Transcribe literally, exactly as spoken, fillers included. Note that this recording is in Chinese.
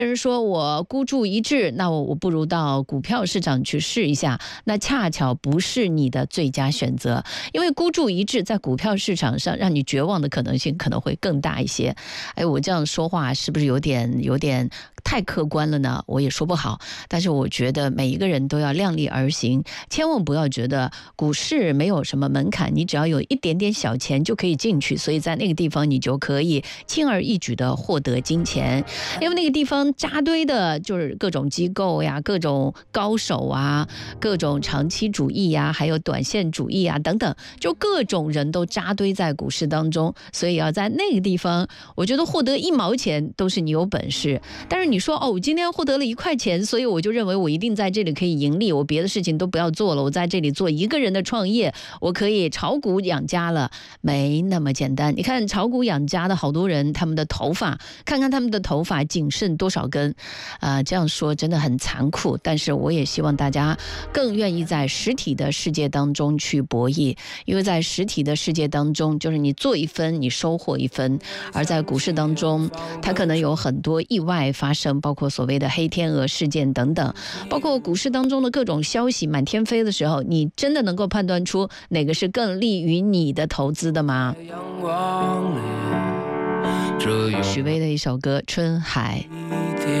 人说我孤注一掷，那我我不如到股票市场去试一下，那恰巧不是你的最佳选择，因为孤注一掷在股票市场上让你绝望的可能性可能会更大一些。哎，我这样说话是不是有点有点太客观了呢？我也说不好，但是我觉得每一个人都要量力而行，千万不要觉得股市没有什么门槛，你只要有一点点小钱就可以进去，所以在那个地方你就可以轻而易举的获得金钱，因为那个地方扎堆的就是各种机构呀，各种高手啊，各种长期主义呀，还有短线主义啊等等，就各种人都扎堆在股市当中，所以要在那个地方，我觉得获得一毛钱都是你有本事。但是你说哦，我今天获得了一块钱，所以我就认为我一定在这里可以盈利，我别的事情都不要做了，我在这里做一个人的创业，我可以炒股养家了，没那么简单。你看炒股养家的好多人，他们的头发，看看他们的头发仅剩多少根，啊、呃，这样说真的很残酷。但是我也希望大家更愿意在实体的世界当中去博弈，因为在实体的世界当中，就是你做一分，你收获一分；而在股市当中，它可能有很多意外发生，包括所谓的黑天鹅事件等等，包括股市当中的各种消息满天飞的时候，你真的能够判断出哪个是更利于你的投资的吗？许巍的一首歌《春海》。